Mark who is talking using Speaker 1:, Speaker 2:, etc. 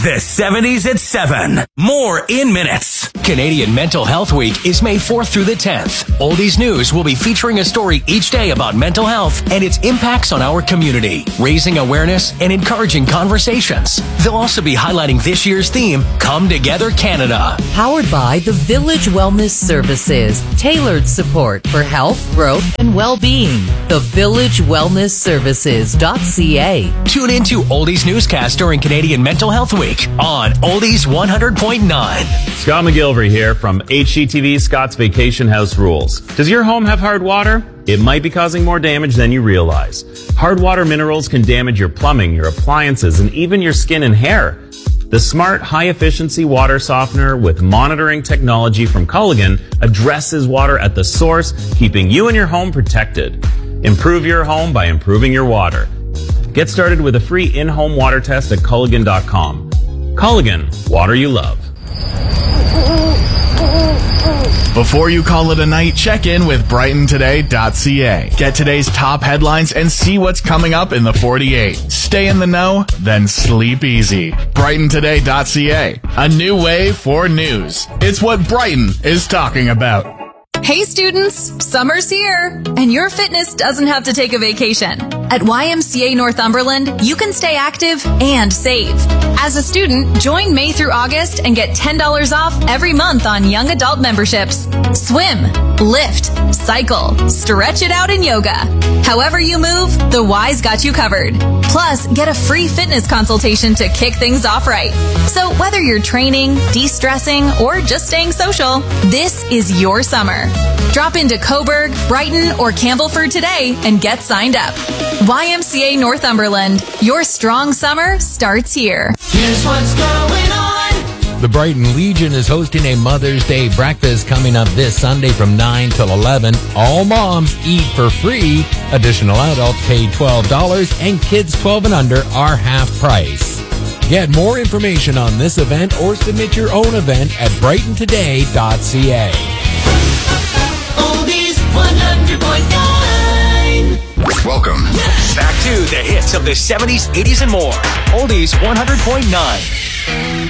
Speaker 1: The 70s at 7. More in minutes. Canadian Mental Health Week is May 4th through the 10th. Oldies News will be featuring a story each day about mental health and its impacts on our community, raising awareness and encouraging conversations. They'll also be highlighting this year's theme, Come Together Canada.
Speaker 2: Powered by the Village Wellness Services. Tailored support for health, growth, and well-being. TheVillageWellnessServices.ca.
Speaker 1: Tune into Oldies Newscast during Canadian Mental Health Week on Oldies 100.9.
Speaker 3: Scott McGilvery here from HGTV Scott's Vacation House Rules. Does your home have hard water? It might be causing more damage than you realize. Hard water minerals can damage your plumbing, your appliances, and even your skin and hair. The smart, high-efficiency water softener with monitoring technology from Culligan addresses water at the source, keeping you and your home protected. Improve your home by improving your water. Get started with a free in-home water test at Culligan.com. Culligan, water you love.
Speaker 4: Before you call it a night, check in with BrightonToday.ca. Get today's top headlines and see what's coming up in the 48. Stay in the know, then sleep easy. BrightonToday.ca. A new way for news. It's what Brighton is talking about.
Speaker 5: Hey students, summer's here, and your fitness doesn't have to take a vacation. At YMCA Northumberland, you can stay active and save. As a student, join May through August and get $10 off every month on young adult memberships. Swim, lift, cycle, stretch it out in yoga. However you move, the Y's got you covered. Plus, get a free fitness consultation to kick things off right. So whether you're training, de-stressing, or just staying social, this is your summer. Drop into Coburg, Brighton, or Campbellford today and get signed up. YMCA Northumberland, your strong summer starts here.
Speaker 6: Here's what's going on.
Speaker 7: The Brighton Legion is hosting a Mother's Day breakfast coming up this Sunday from 9 till 11. All moms eat for free. Additional adults pay $12 and kids 12 and under are half price. Get more information on this event or submit your own event at BrightonToday.ca.
Speaker 6: Oldies 100.9.
Speaker 1: Welcome back to the hits of the 70s, 80s, and more. Oldies 100.9.